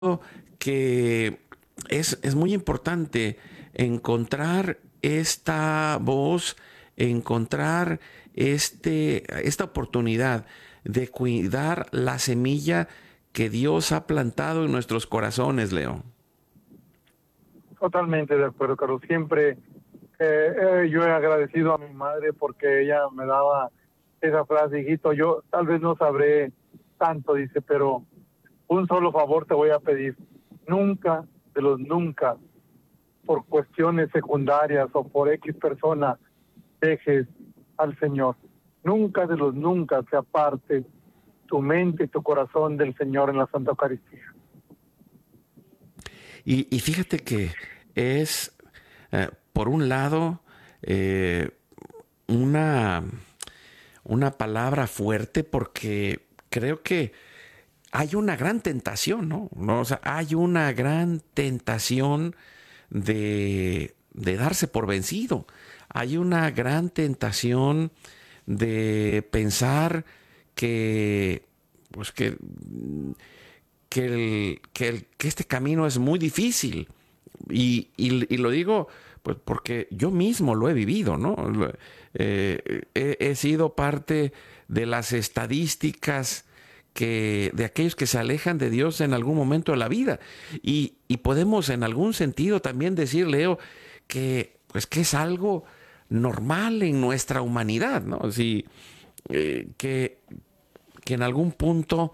que es muy importante encontrar esta voz, encontrar esta oportunidad de cuidar la semilla que Dios ha plantado en nuestros corazones, Leo. Totalmente de acuerdo, Carlos. Siempre yo he agradecido a mi madre porque ella me daba esa frase, hijito, yo tal vez no sabré tanto, dice, pero un solo favor te voy a pedir. Nunca, de los nunca, por cuestiones secundarias o por X persona, dejes al Señor. Nunca de los nunca se aparte tu mente y tu corazón del Señor en la Santa Eucaristía. Y fíjate que es, por un lado, una, una palabra fuerte porque creo que hay una gran tentación, ¿no? O sea, hay una gran tentación de darse por vencido. Hay una gran tentación de pensar que, pues que este camino es muy difícil. Y lo digo pues porque yo mismo lo he vivido, ¿no? He sido parte de las estadísticas de aquellos que se alejan de Dios en algún momento de la vida. Y podemos en algún sentido también decir, Leo, pues que es algo normal en nuestra humanidad, ¿no? Si, que en algún punto,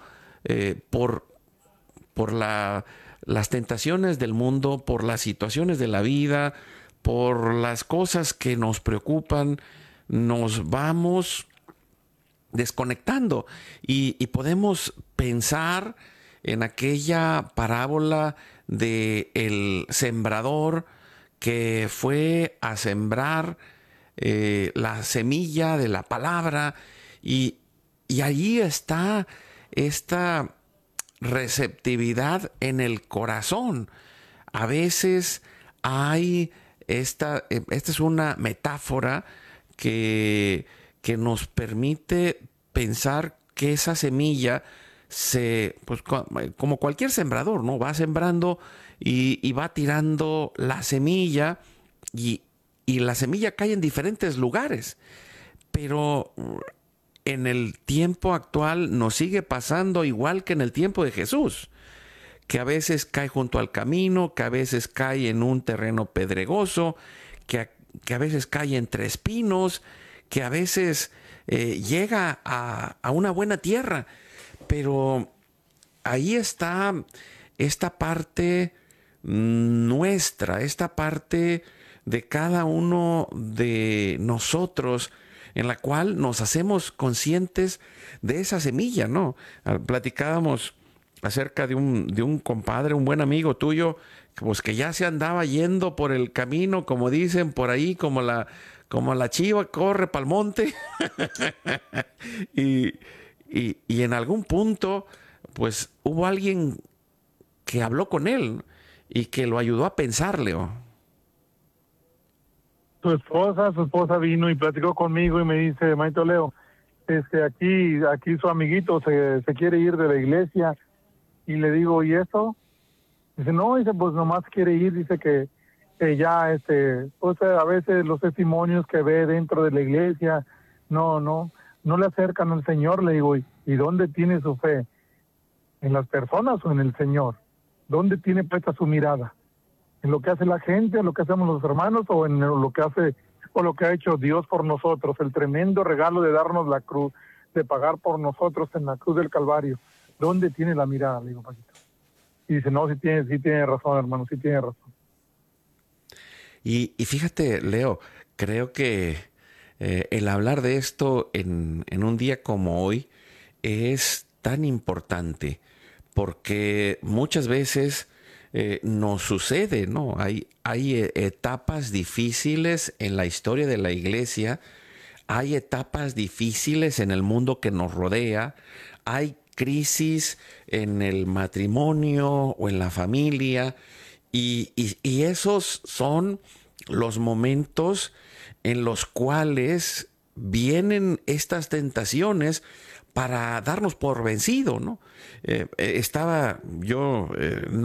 por las tentaciones del mundo, por las situaciones de la vida, por las cosas que nos preocupan, nos vamos desconectando y podemos pensar en aquella parábola de el sembrador que fue a sembrar la semilla de la palabra y ahí está esta receptividad en el corazón. A veces hay esta es una metáfora que nos permite pensar que esa semilla pues como cualquier sembrador, ¿no? Va sembrando y va tirando la semilla y la semilla cae en diferentes lugares. Pero en el tiempo actual nos sigue pasando igual que en el tiempo de Jesús, que a veces cae junto al camino, que a veces cae en un terreno pedregoso, que a veces cae entre espinos, que a veces llega a una buena tierra. Pero ahí está esta parte nuestra, esta parte de cada uno de nosotros, en la cual nos hacemos conscientes de esa semilla, ¿no? Platicábamos acerca de un compadre, un buen amigo tuyo, pues que ya se andaba yendo por el camino, como dicen por ahí, como la chiva corre pa'l monte. y, y en algún punto, pues hubo alguien que habló con él y que lo ayudó a pensar, Leo. Su esposa vino y platicó conmigo y me dice, Maestro Leo, aquí su amiguito se quiere ir de la iglesia. Y le digo, ¿y eso? Dice, no, dice, pues nomás quiere ir, dice que ya, pues a veces los testimonios que ve dentro de la iglesia, no le acercan al Señor. Le digo, ¿y dónde tiene su fe? ¿En las personas o en el Señor? ¿Dónde tiene puesta su mirada? ¿En lo que hace la gente, en lo que hacemos los hermanos, o en lo que hace, o lo que ha hecho Dios por nosotros? El tremendo regalo de darnos la cruz, de pagar por nosotros en la cruz del Calvario. ¿Dónde tiene la mirada? Le digo, Paquito. Y dice, no, sí tiene razón, hermano, sí tiene razón. Y fíjate, Leo, creo que el hablar de esto en un día como hoy es tan importante porque muchas veces nos sucede, ¿no? Hay etapas difíciles en la historia de la iglesia, hay etapas difíciles en el mundo que nos rodea, hay crisis en el matrimonio o en la familia y esos son los momentos en los cuales vienen estas tentaciones para darnos por vencido, ¿no? Estaba yo